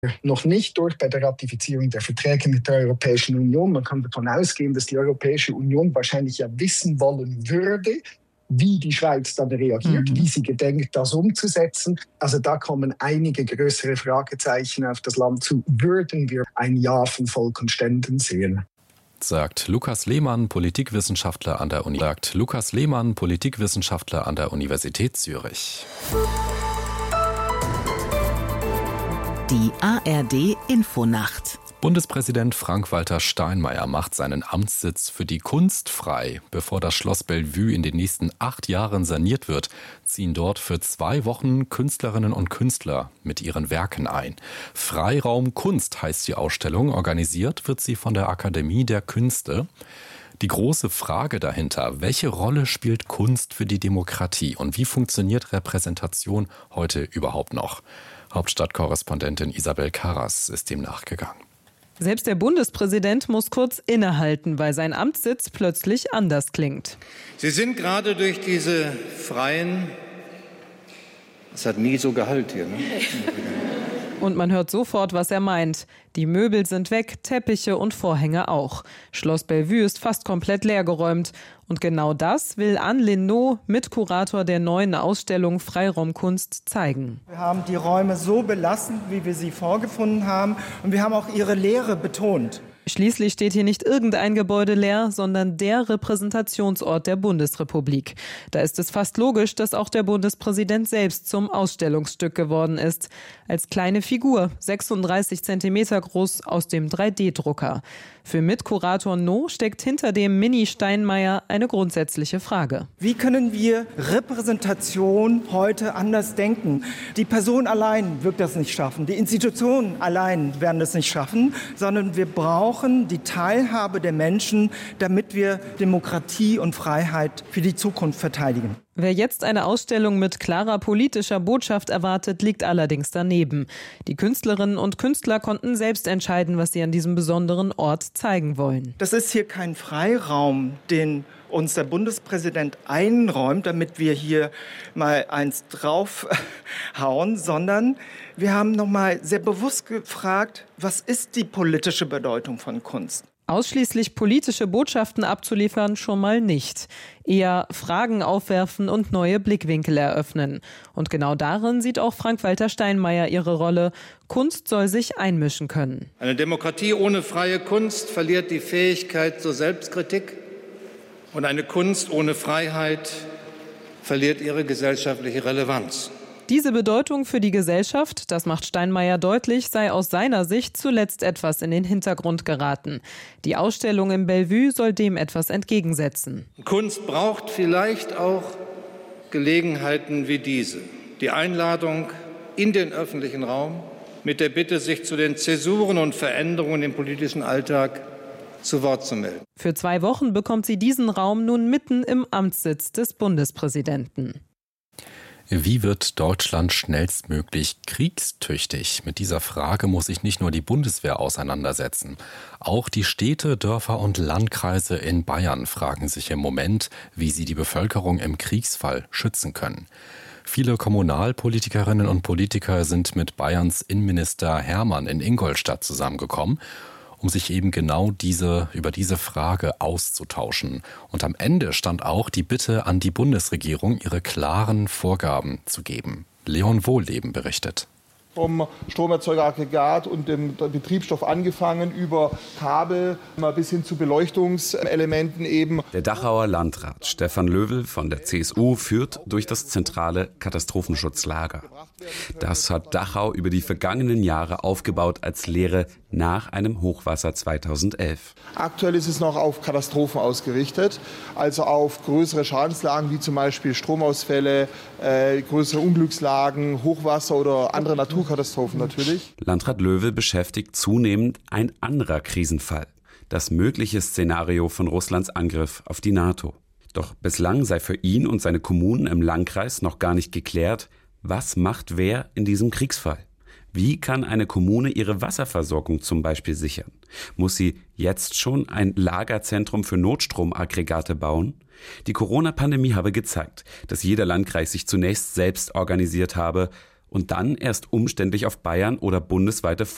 noch nicht durch bei der Ratifizierung der Verträge mit der Europäischen Union. Man kann davon ausgehen, dass die Europäische Union wahrscheinlich ja wissen wollen würde, wie die Schweiz dann reagiert, wie sie gedenkt, das umzusetzen. Also da kommen einige größere Fragezeichen auf das Land zu. Würden wir ein Ja von Volk und Ständen sehen? Sagt Lukas Lehmann, Politikwissenschaftler an der Universität Zürich. Die ARD Infonacht. Bundespräsident Frank-Walter Steinmeier macht seinen Amtssitz für die Kunst frei. Bevor das Schloss Bellevue in den nächsten 8 Jahren saniert wird, ziehen dort für 2 Wochen Künstlerinnen und Künstler mit ihren Werken ein. Freiraum Kunst heißt die Ausstellung. Organisiert wird sie von der Akademie der Künste. Die große Frage dahinter: Welche Rolle spielt Kunst für die Demokratie und wie funktioniert Repräsentation heute überhaupt noch? Hauptstadtkorrespondentin Isabel Karras ist dem nachgegangen. Selbst der Bundespräsident muss kurz innehalten, weil sein Amtssitz plötzlich anders klingt. Sie sind gerade durch diese freien... Es hat nie so Gehalt hier, ne? Und man hört sofort, was er meint. Die Möbel sind weg, Teppiche und Vorhänge auch. Schloss Bellevue ist fast komplett leergeräumt. Und genau das will Anne Linnaud, Mitkurator der neuen Ausstellung Freiraumkunst, zeigen. Wir haben die Räume so belassen, wie wir sie vorgefunden haben. Und wir haben auch ihre Leere betont. Schließlich steht hier nicht irgendein Gebäude leer, sondern der Repräsentationsort der Bundesrepublik. Da ist es fast logisch, dass auch der Bundespräsident selbst zum Ausstellungsstück geworden ist. Als kleine Figur, 36 Zentimeter groß, aus dem 3D-Drucker. Für Mitkurator No steckt hinter dem Mini-Steinmeier eine grundsätzliche Frage. Wie können wir Repräsentation heute anders denken? Die Person allein wird das nicht schaffen, die Institutionen allein werden das nicht schaffen, sondern wir brauchen die Teilhabe der Menschen, damit wir Demokratie und Freiheit für die Zukunft verteidigen. Wer jetzt eine Ausstellung mit klarer politischer Botschaft erwartet, liegt allerdings daneben. Die Künstlerinnen und Künstler konnten selbst entscheiden, was sie an diesem besonderen Ort zeigen wollen. Das ist hier kein Freiraum, den uns der Bundespräsident einräumt, damit wir hier mal eins draufhauen, sondern wir haben noch mal sehr bewusst gefragt, was ist die politische Bedeutung von Kunst? Ausschließlich politische Botschaften abzuliefern schon mal nicht. Eher Fragen aufwerfen und neue Blickwinkel eröffnen. Und genau darin sieht auch Frank-Walter Steinmeier ihre Rolle. Kunst soll sich einmischen können. Eine Demokratie ohne freie Kunst verliert die Fähigkeit zur Selbstkritik. Und eine Kunst ohne Freiheit verliert ihre gesellschaftliche Relevanz. Diese Bedeutung für die Gesellschaft, das macht Steinmeier deutlich, sei aus seiner Sicht zuletzt etwas in den Hintergrund geraten. Die Ausstellung im Bellevue soll dem etwas entgegensetzen. Kunst braucht vielleicht auch Gelegenheiten wie diese. Die Einladung in den öffentlichen Raum mit der Bitte, sich zu den Zäsuren und Veränderungen im politischen Alltag zu Wort zu melden. Für 2 Wochen bekommt sie diesen Raum nun mitten im Amtssitz des Bundespräsidenten. Wie wird Deutschland schnellstmöglich kriegstüchtig? Mit dieser Frage muss sich nicht nur die Bundeswehr auseinandersetzen. Auch die Städte, Dörfer und Landkreise in Bayern fragen sich im Moment, wie sie die Bevölkerung im Kriegsfall schützen können. Viele Kommunalpolitikerinnen und Politiker sind mit Bayerns Innenminister Hermann in Ingolstadt zusammengekommen, um sich eben genau über diese Frage auszutauschen. Und am Ende stand auch die Bitte an die Bundesregierung, ihre klaren Vorgaben zu geben. Leon Wohlleben berichtet. Vom Stromerzeuger-Aggregat und dem Betriebsstoff angefangen, über Kabel bis hin zu Beleuchtungselementen eben. Der Dachauer Landrat Stefan Löwel von der CSU führt durch das zentrale Katastrophenschutzlager. Das hat Dachau über die vergangenen Jahre aufgebaut als Lehre nach einem Hochwasser 2011. Aktuell ist es noch auf Katastrophen ausgerichtet, also auf größere Schadenslagen wie zum Beispiel Stromausfälle, größere Unglückslagen, Hochwasser oder andere Naturkatastrophen natürlich. Landrat Löwel beschäftigt zunehmend ein anderer Krisenfall, das mögliche Szenario von Russlands Angriff auf die NATO. Doch bislang sei für ihn und seine Kommunen im Landkreis noch gar nicht geklärt, was macht wer in diesem Kriegsfall. Wie kann eine Kommune ihre Wasserversorgung zum Beispiel sichern? Muss sie jetzt schon ein Lagerzentrum für Notstromaggregate bauen? Die Corona-Pandemie habe gezeigt, dass jeder Landkreis sich zunächst selbst organisiert habe und dann erst umständlich auf Bayern oder bundesweite